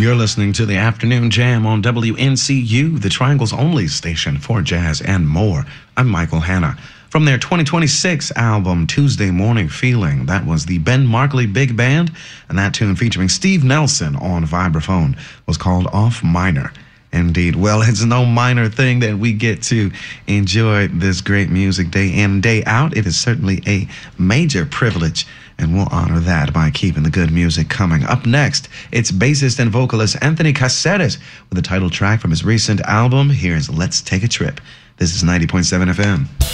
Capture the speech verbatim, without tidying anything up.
You're listening to the Afternoon Jam on W N C U, the Triangle's only station for jazz and more. I'm Michael Hanna. From their twenty twenty-six album, Tuesday Morning Feeling, that was the Ben Markley Big Band, and that tune featuring Steve Nelson on vibraphone was called Off Minor. Indeed. Well, it's no minor thing that we get to enjoy this great music day in and day out. It is certainly a major privilege, and we'll honor that by keeping the good music coming. Up next, it's bassist and vocalist Anthony Caceres with the title track from his recent album. Here's Let's Take a Trip. This is ninety point seven F M.